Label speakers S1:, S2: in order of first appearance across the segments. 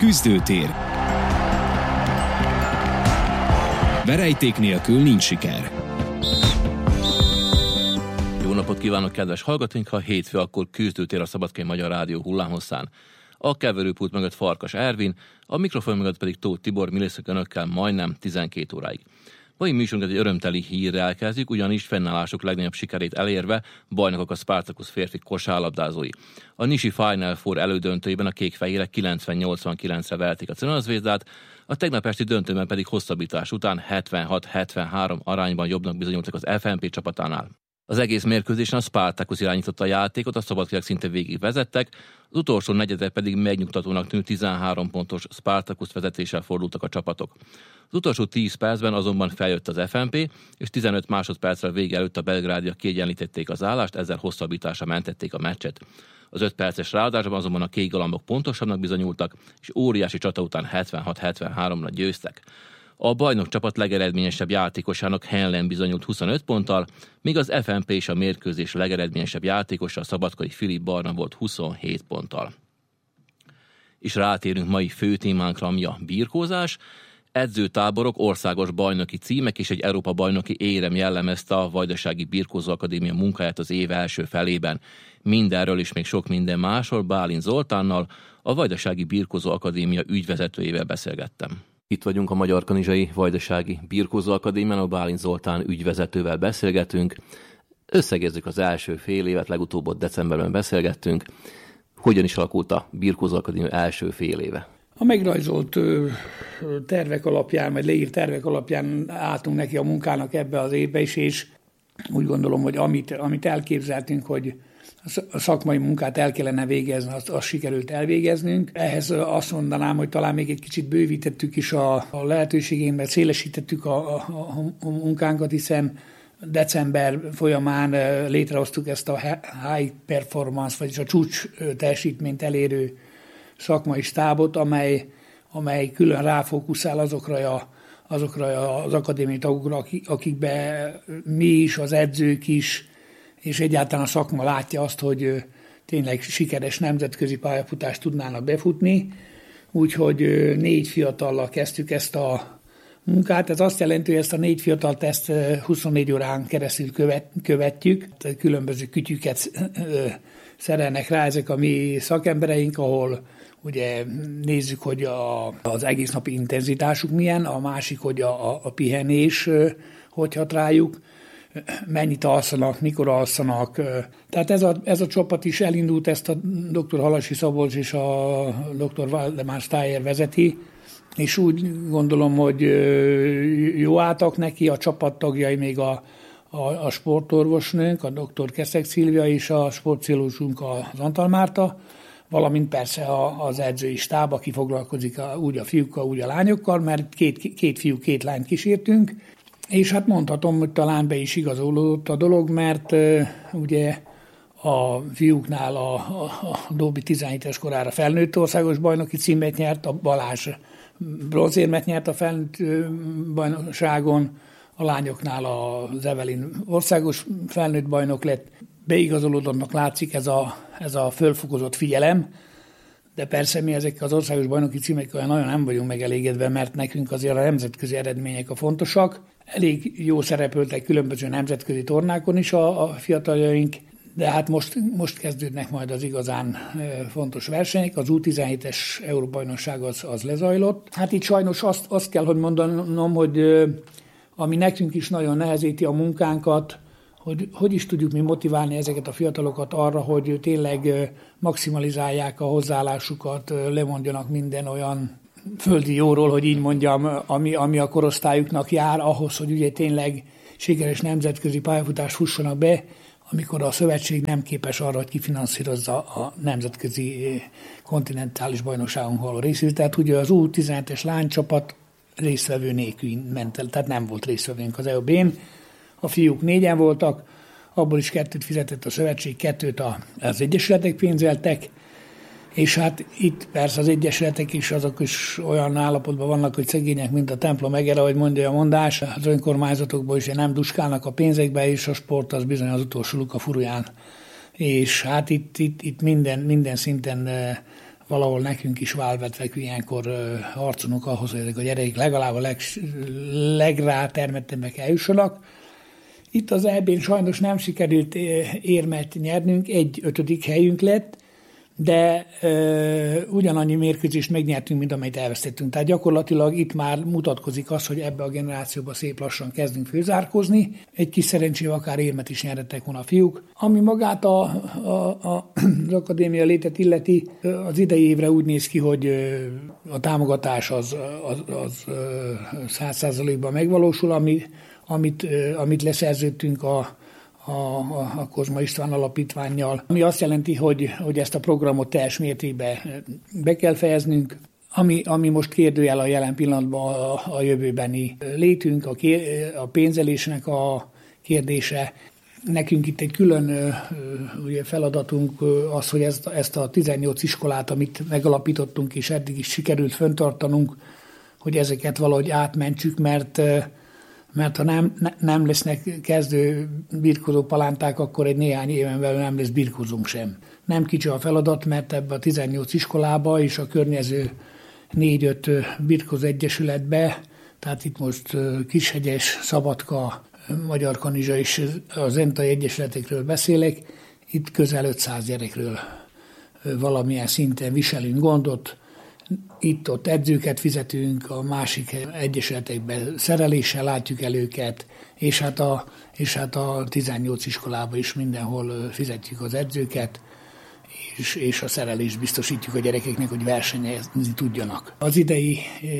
S1: Küzdőtér. Verejték nélkül nincs siker.
S2: Jó napot kívánok, kedves hallgatóink! Ha hétfő, akkor Küzdőtér a Szabadkai Magyar Rádió hullámhosszán. A keverőpult mögött Farkas Ervin, a mikrofon mögött pedig Tóth Tibor, mi leszünk önökkel majdnem 12 óráig. Mai műsorunkat egy örömteli hírrel kezdjük, ugyanis fennállásuk legnagyobb sikerét elérve bajnokok a Spartacus férfi kosárlabdázói. A Nisi Final Four elődöntőjében a kék-fehérek 90-89-re verték a Crvena Zvezdát, a tegnap esti döntőben pedig hosszabbítás után 76-73 arányban jobbnak bizonyultak az FNP csapatánál. Az egész mérkőzésen a Spartacus irányította a játékot, a szabadkaiak szinte végig vezettek, az utolsó negyedre pedig megnyugtatónak tűnt 13 pontos Spartacus vezetéssel fordultak a csapatok. Az utolsó 10 percben azonban feljött az FNP, és 15 másodperccel vége előtt a belgrádiak kiegyenlítették az állást, ezzel hosszabbításra mentették a meccset. Az 5 perces ráadásban azonban a kék galambok pontosabbnak bizonyultak, és óriási csata után 76-73-ra győztek. A bajnok csapat legeredményesebb játékosának Henlen bizonyult 25 ponttal, míg az FNP és a mérkőzés legeredményesebb játékosa a szabadkai Filip Barna volt 27 ponttal. És rátérünk mai fő témánkra, ami a birkózás. Edzőtáborok, országos bajnoki címek és egy Európa bajnoki érem jellemezte a Vajdasági Birkózó Akadémia munkáját az év első felében. Mindenről és még sok minden másról Bálint Zoltánnal, a Vajdasági Birkózó Akadémia ügyvezetőjével beszélgettem. Itt vagyunk a Magyar Kanizsai Vajdasági Birkózó Akadémián, a Bálint Zoltán ügyvezetővel beszélgetünk. Összegezzük az első fél évet, legutóbb ott decemberben beszélgettünk. Hogyan is alakult a Birkózó Akadémia első fél éve?
S3: A megrajzolt tervek alapján, vagy leírt tervek alapján álltunk neki a munkának ebbe az évbe is, és úgy gondolom, hogy amit elképzeltünk, hogy a szakmai munkát el kellene végezni, azt sikerült elvégeznünk. Ehhez azt mondanám, hogy talán még egy kicsit bővítettük is a lehetőségén, mert szélesítettük a munkánkat, hiszen december folyamán létrehoztuk ezt a high performance, vagyis a csúcs teljesítményt elérő szakmai stábot, amely külön ráfókuszál azokra az akadémiai tagokra, akikbe mi is, az edzők is, és egyáltalán a szakma látja azt, hogy tényleg sikeres nemzetközi pályafutást tudnának befutni. Úgyhogy 4 fiatallal kezdtük ezt a munkát. Ez azt jelenti, hogy ezt a 4 fiatalt ezt 24 órán keresztül követjük. Különböző kütyüket szerelnek rá ezek a mi szakembereink, ahol ugye nézzük, hogy az egész napi intenzitásuk milyen, a másik, hogy a pihenés hogy hat rájuk, mennyit alszanak, mikor alszanak. Tehát ez a csapat is elindult, ezt a dr. Halasi Szabolcs és a dr. Valdemár Steyer vezeti, és úgy gondolom, hogy jó álltak neki, a csapattagjai még a sportorvosnőnk, a dr. Keszek Szilvia és a sportpszichológusunk az Antal Márta, valamint persze az edzői stáb, aki foglalkozik úgy a fiúkkal, úgy a lányokkal, mert két fiú, 2 lányt kísértünk, és hát mondhatom, hogy talán be is igazolódott a dolog, mert ugye a fiúknál a Dóbi 17-es korára felnőtt országos bajnoki címet nyert, a Balázs bronzérmet nyert a felnőtt bajnokságon, a lányoknál az Evelyn országos felnőtt bajnok lett. Beigazolódottnak látszik ez a fölfokozott figyelem, de persze mi ezekkel az országos bajnoki címekkel nagyon nem vagyunk megelégedve, mert nekünk azért a nemzetközi eredmények a fontosak. Elég jó szerepeltek különböző nemzetközi tornákon is a fiataljaink, de hát most kezdődnek majd az igazán fontos versenyek. Az U17-es Európa-bajnokság az lezajlott. Hát itt sajnos azt kell, hogy mondanom, hogy ami nekünk is nagyon nehezíti a munkánkat, hogy is tudjuk mi motiválni ezeket a fiatalokat arra, hogy tényleg maximalizálják a hozzáállásukat, lemondjanak minden olyan földi jóról, hogy így mondjam, ami a korosztályuknak jár, ahhoz, hogy ugye tényleg sikeres nemzetközi pályafutást fussanak be, amikor a szövetség nem képes arra, hogy kifinanszírozza a nemzetközi kontinentális bajnokságon való részét. Tehát ugye az U17-es lánycsapat résztvevő nélkül ment el, tehát nem volt résztvevőnk az EOB-n. A fiúk 4-en voltak, abból is 2 fizetett a szövetség, 2 az egyesületek pénzeltek, és hát itt persze az egyesületek is azok is olyan állapotban vannak, hogy szegények, mint a templom egere, ahogy mondja a mondás. Az önkormányzatokból is nem duskálnak a pénzekbe, és a sport az bizony az utolsó luka furuján. És hát itt minden szinten valahol nekünk is válvetvek ilyenkor harcolunk ahhoz, hogy ezek a gyerekek legalább a legrátermettebbek eljussanak. Itt az EB-n sajnos nem sikerült érmet nyernünk, 1/5. helyünk lett, de ugyanannyi mérkőzést megnyertünk, mint amelyet elvesztettünk. Tehát gyakorlatilag itt már mutatkozik az, hogy ebbe a generációba szép lassan kezdünk főzárkozni. Egy kis szerencsével akár érmet is nyerhettek volna a fiúk. Ami magát az akadémia létet illeti, az idei évre úgy néz ki, hogy a támogatás az 100%-ban megvalósul, amit leszerződtünk a Kozma István alapítvánnyal, ami azt jelenti, hogy ezt a programot teljes mértékben be kell fejeznünk, ami most kérdőjel a jelen pillanatban a jövőbeni létünk, a pénzelésnek a kérdése. Nekünk itt egy külön ugye feladatunk az, hogy ezt a 18 iskolát, amit megalapítottunk, és eddig is sikerült fenntartanunk, hogy ezeket valahogy átmentsük, mert ha nem lesznek kezdő birkózó palánták, akkor egy néhány éven belül nem lesz birkózónk sem. Nem kicsi a feladat, mert ebbe a 18 iskolába és a környező 4-5 birkózó egyesületbe, tehát itt most Kishegyes, Szabadka, Magyar Kanizsa és a zentai egyesületekről beszélek, itt közel 500 gyerekről valamilyen szinten viselünk gondot. Itt-ott edzőket fizetünk, a másik egyesületekben szereléssel látjuk el őket, és hát a 18 iskolába is mindenhol fizetjük az edzőket, és a szerelést biztosítjuk a gyerekeknek, hogy versenyezni tudjanak. Az idei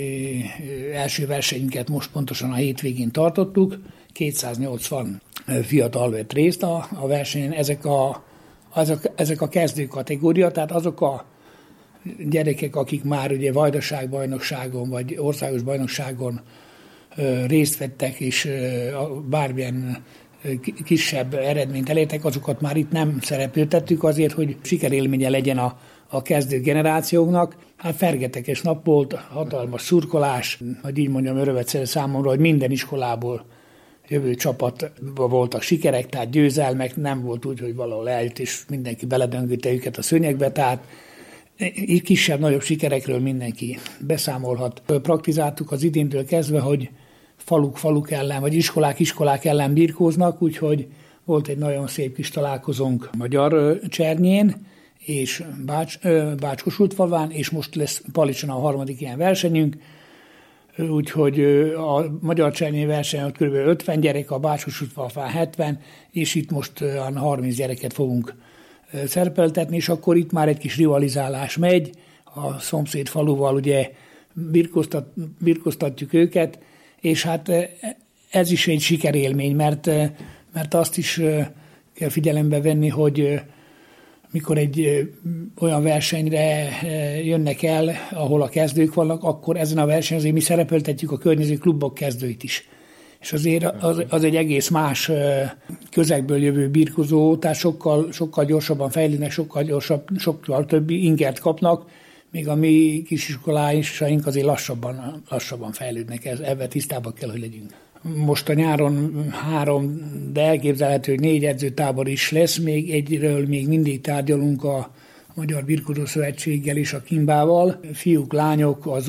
S3: első versenyünket most pontosan a hétvégén tartottuk, 280 fiatal vett részt a versenyen, ezek a kezdő kategória, tehát azok a gyerekek, akik már ugye vajdaságbajnokságon vagy országos bajnokságon részt vettek, és bármilyen kisebb eredményt elértek, azokat már itt nem szerepeltettük azért, hogy sikerélménye legyen a kezdő generációknak. Hát fergeteges nap volt, hatalmas szurkolás, hogy így mondjam, örömetszerű számomra, hogy minden iskolából jövő csapatban voltak sikerek, tehát győzelmek, nem volt úgy, hogy valahol eljött, és mindenki beledöngölte őket a szőnyegbe, tehát kisebb-nagyobb sikerekről mindenki beszámolhat. Praktizáltuk az idéntől kezdve, hogy faluk ellen, vagy iskolák ellen birkóznak, úgyhogy volt egy nagyon szép kis találkozónk Magyar Csernyén, és Bácskosútfalván, és most lesz Palicson a harmadik ilyen versenyünk, úgyhogy a Magyar Csernyén versenyen kb. 50 gyerek, a Bácskosútfalván 70, és itt most 30 gyereket fogunk szerepeltetni, és akkor itt már egy kis rivalizálás megy, a szomszéd faluval ugye birkoztatjuk őket, és hát ez is egy sikerélmény, mert azt is kell figyelembe venni, hogy mikor egy olyan versenyre jönnek el, ahol a kezdők vannak, akkor ezen a versenyen azért mi szerepeltetjük a környező klubok kezdőit is. És azért az egy egész más közegből jövő birkozó, tehát sokkal gyorsabban fejlődnek, sokkal több ingert kapnak, még a mi kisiskoláink azért lassabban fejlődnek, ebben tisztában kell, hogy legyünk. Most a nyáron 3, de elképzelhető, hogy 4 edzőtábor is lesz, még egyről még mindig tárgyalunk a Magyar Birkózó Szövetséggel és a Kimbával. Fiúk, lányok az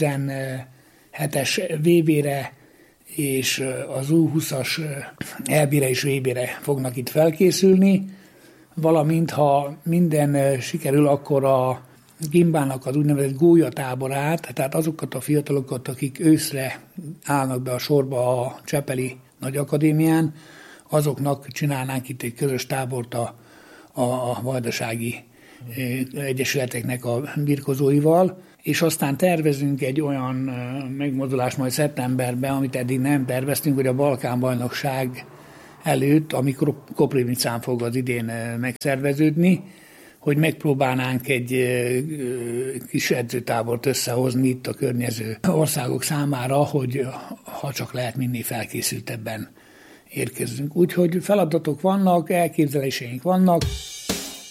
S3: U17-es VB-re és az U20-as EB-re és VB-re fognak itt felkészülni, valamint ha minden sikerül, akkor a Gimbának az úgynevezett gólyatáborát, tehát azokat a fiatalokat, akik őszre állnak be a sorba a Csepeli Nagy Akadémián, azoknak csinálnánk itt egy közös tábort a vajdasági egyesületeknek a birkozóival, és aztán tervezünk egy olyan megmozdulást majd szeptemberben, amit eddig nem terveztünk, hogy a Balkán-bajnokság előtt, amikor Koprivnicán fog az idén megszerveződni, hogy megpróbálnánk egy kis edzőtábort összehozni itt a környező országok számára, hogy ha csak lehet, minél felkészültebben érkezzünk. Úgyhogy feladatok vannak, elképzeléseink vannak.